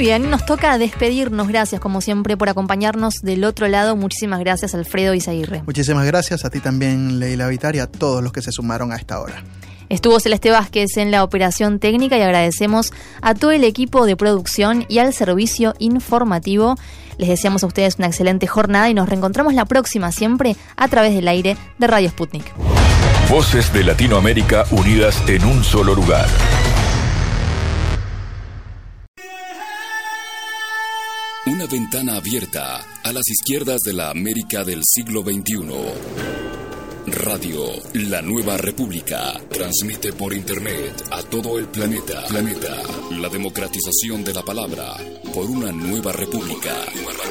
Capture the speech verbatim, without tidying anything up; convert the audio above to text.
bien, nos toca despedirnos. Gracias, como siempre, por acompañarnos del otro lado. Muchísimas gracias, Alfredo Izaguirre. Muchísimas gracias a ti también, Leila Vitar, y a todos los que se sumaron a esta hora. Estuvo Celeste Vázquez en la operación técnica y agradecemos a todo el equipo de producción y al servicio informativo. Les deseamos a ustedes una excelente jornada y nos reencontramos la próxima, siempre a través del aire de Radio Sputnik. Voces de Latinoamérica unidas en un solo lugar. Una ventana abierta a las izquierdas de la América del siglo veintiuno. Radio La Nueva República transmite por internet a todo el planeta. Planeta. La democratización de la palabra por una nueva república.